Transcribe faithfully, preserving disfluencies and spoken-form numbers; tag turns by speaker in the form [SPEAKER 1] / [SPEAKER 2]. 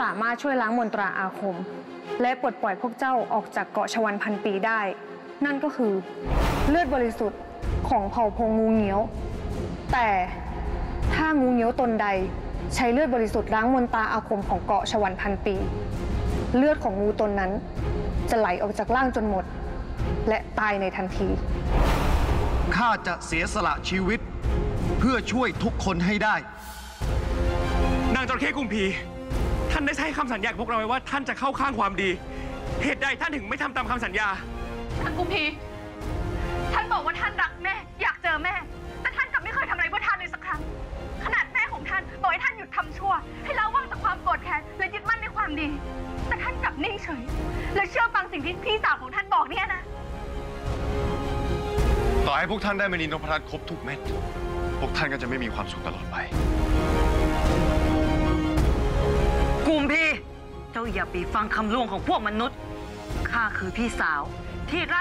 [SPEAKER 1] สามารถช่วยล้างมนตราอาคมและปลดปล่อยพวกเจ้าออกจากเกาะชวันพันปีได้นั่นก็คือเลือดบริสุทธิ์ของเผ่าพงงูเงี้ยวแต่ถ้างูเงี้ยวตนใดใช้เลือดบริสุทธิ์ล้างมนตราอาคมของเกาะชวันพันปีเลือดของงูตนนั้นจะไหลออกจากร่างจนหมดและตายในทันที
[SPEAKER 2] ข้าจะเสียสละชีวิตเพื่อช่วยทุกคนให้ได้
[SPEAKER 3] นางจระเข้กุมพีท่านได้ให้คำสัญญากับพวกเราไว้ว่าท่านจะเข้าข้างความดีเหตุใดท่านถึงไม่ทำตามคำสัญญา
[SPEAKER 4] ท่านกุมพีท่านบอกว่าท่านรักแม่อยากเจอแม่แต่ท่านกลับไม่เคยทำอะไรเพื่อท่านเลยสักครั้งขนาดแม่ของท่านบอกให้ท่านหยุดทำชั่วให้ละว่างจากความโกรธแค้นและยึดมั่นในความดีแต่ท่านกลับนิ่งเฉยและเชื่อฟังสิ่งที่พี่สาวของท่านบอกเนี่ยนะ
[SPEAKER 5] ต่อให้พวกท่านได้มณีนพรัตน์ครบทุกเม็ดพวกท่านก็จะไม่มีความสุขตลอดไป
[SPEAKER 6] กุมพีเจ้าอย่าไปฟังคำลวงของพวกมนุษย์ข้าคือพี่สาวที่รัก